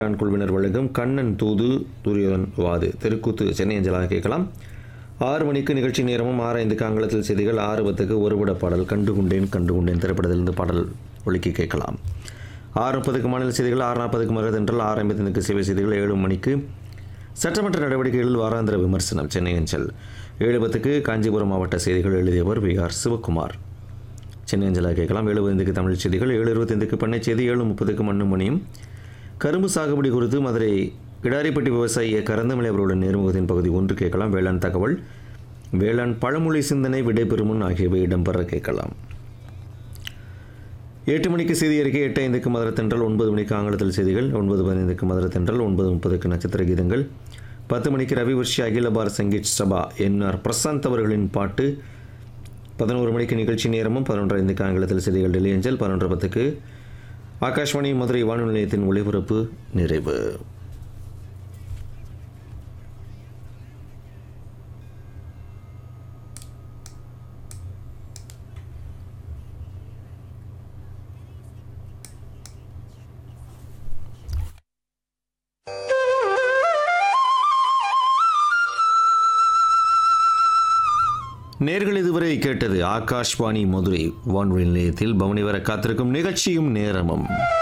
குழுவினர் வழங்கும் கண்ணன் தூது துரியோதன் வாது தெருக்கூத்து சென்னை அஞ்சலாக கேட்கலாம். 6 மணிக்கு நிகழ்ச்சி நேரமும் 6:05க்கு ஆங்கிலத்தில் செய்திகள், 6:10க்கு ஒருபட பாடல் கண்டுகொண்டேன் திரைப்படத்திலிருந்து பாடல் ஒலிக்க கேட்கலாம். 6:30க்கு மாநில செய்திகள், 6:40க்கு மரதென்றல், 6:55க்கு சேவை செய்திகள், 7 மணிக்கு சட்டமன்ற நடவடிக்கைகளில் வாராந்திர விமர்சனம் சென்னை அஞ்சல், 7:10க்கு காஞ்சிபுரம் மாவட்ட செய்திகள் எழுதியவர் வி.ஆர். சிவக்குமார் சென்னை அஞ்சலாக கேட்கலாம். 7:05க்கு தமிழ் செய்திகள், 7:25க்கு பண்ணை செய்தி, 7:30க்கு மண்ணும் மணியும் கரும்பு சாகுபடி குறித்து மதுரை கிடாரிப்பட்டி விவசாயி கரந்தமலை அவர்களுடன் நேர்முகத்தின் பகுதி 1 கேட்கலாம். வேளாண் தகவல், வேளாண் பழமொழி சிந்தனை, விடைபெறுமுன் ஆகியவை இடம்பெற கேட்கலாம். 8 மணிக்கு செய்தி அறிக்கை, 8:05க்கு மதுரத்தென்றல், 9 மணிக்கு ஆங்கிலத்தில் செய்திகள், 9:15க்கு மதுரத்தென்றல், 9:30க்கு நட்சத்திர கீதங்கள், 10 மணிக்கு ரவி வர்ஷி அகில பாரத் சங்கீத் சபா என்ஆர் பிரசாந்த் அவர்களின் பாட்டு, 11 மணிக்கு நிகழ்ச்சி நேரமும், 11:05க்கு ஆங்கிலத்தில் செய்திகள் டெல்லி அஞ்சல், 11:10க்கு ஆகாஷ்வாணி மதுரை வானொலி நிலையத்தின் ஒளிபரப்பு நிறைவு. நேர்கள் இதுவரை கேட்டது ஆகாஷ்வாணி மதுரை வானொலி நிலையத்தில் பவனி வர காத்திருக்கும் நிகழ்ச்சியும் நேரமும்.